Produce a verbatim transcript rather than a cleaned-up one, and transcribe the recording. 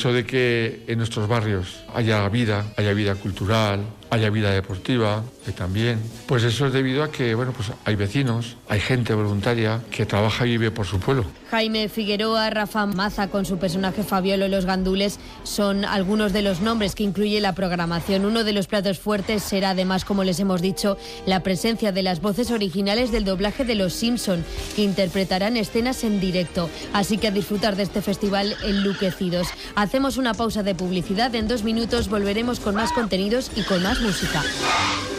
Eso de que en nuestros barrios haya vida, haya vida cultural, haya vida deportiva, que también, pues eso es debido a que, bueno, pues hay vecinos, hay gente voluntaria que trabaja y vive por su pueblo. Jaime Figueroa, Rafa Maza con su personaje Fabiolo Los Gandules son algunos de los nombres que incluye la programación. Uno de los platos fuertes será además, como les hemos dicho, la presencia de las voces originales del doblaje de Los Simpson, que interpretarán escenas en directo. Así que a disfrutar de este festival enluquecidos. Hacemos una pausa de publicidad, en dos minutos volveremos con más contenidos y con más música.